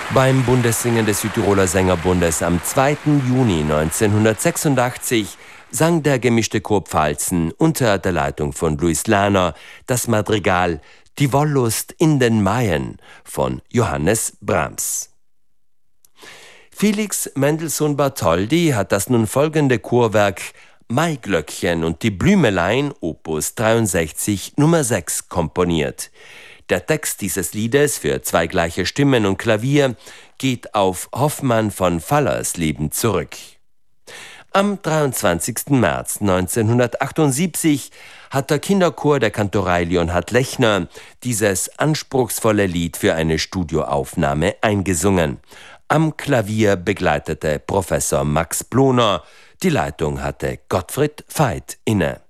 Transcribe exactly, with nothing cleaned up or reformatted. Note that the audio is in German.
Beim Bundessingen des Südtiroler Sängerbundes am zweiten Juni neunzehnhundertsechsundachtzig sang der gemischte Chor Pfalzen unter der Leitung von Louis Lerner das Madrigal »Die Wollust in den Maien« von Johannes Brahms. Felix Mendelssohn Bartholdy hat das nun folgende Chorwerk »Maiglöckchen und die Blümelein« Opus dreiundsechzig Nummer sechs komponiert. Der Text dieses Liedes für zwei gleiche Stimmen und Klavier geht auf Hoffmann von Fallersleben zurück. Am dreiundzwanzigsten März neunzehnhundertachtundsiebzig hat der Kinderchor der Kantorei Leonhard Lechner dieses anspruchsvolle Lied für eine Studioaufnahme eingesungen. Am Klavier begleitete Professor Max Bloner, die Leitung hatte Gottfried Veit inne.